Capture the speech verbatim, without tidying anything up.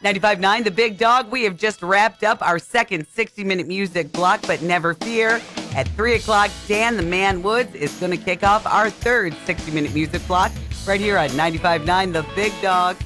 ninety-five point nine The Big Dog. We have just wrapped up our second sixty-minute music block, but never fear. At three o'clock, Dan the Man Woods is going to kick off our third sixty-minute music block right here on ninety-five point nine The Big Dog.